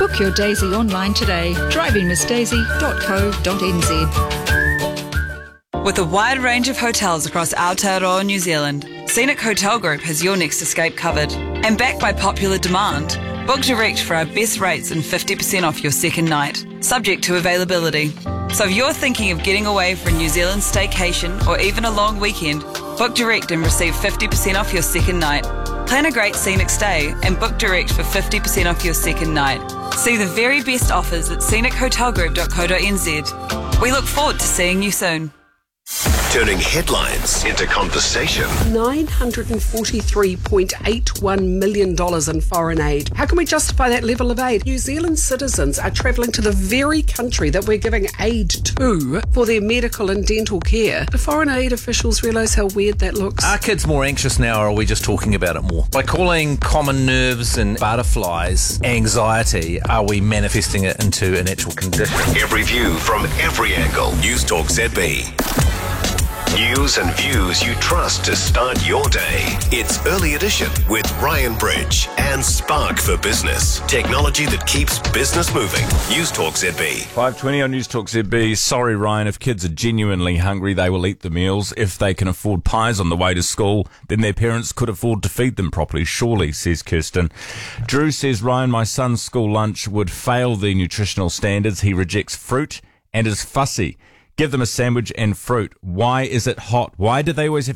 Book your Daisy online today. drivingmissdaisy.co.nz. With a wide range of hotels across Aotearoa, New Zealand, Scenic Hotel Group has your next escape covered. And backed by popular demand, book direct for our best rates and 50% off your second night, subject to availability. So if you're thinking of getting away for a New Zealand staycation or even a long weekend, book direct and receive 50% off your second night. Plan a great scenic stay and book direct for 50% off your second night. See the very best offers at scenichotelgroup.co.nz. We look forward to seeing you soon. Turning headlines into conversation. $943.81 million in foreign aid. How can we justify that level of aid? New Zealand citizens are travelling to the very country that we're giving aid to for their medical and dental care. Do foreign aid officials realise how weird that looks? Are kids more anxious now, or are we just talking about it more? By calling common nerves and butterflies anxiety, are we manifesting it into an actual condition? Every view from every angle. News Talk ZB. News and views you trust to start your day. It's Early Edition with Ryan Bridge and Spark for Business. Technology that keeps business moving. News Talk ZB. 5:20 on News Talk ZB. Sorry, Ryan, if kids are genuinely hungry, they will eat the meals. If they can afford pies on the way to school, then their parents could afford to feed them properly, surely, says Kirsten. Drew says, Ryan, my son's school lunch would fail the nutritional standards. He rejects fruit and is fussy. Give them a sandwich and fruit. Why is it hot? Why do they always have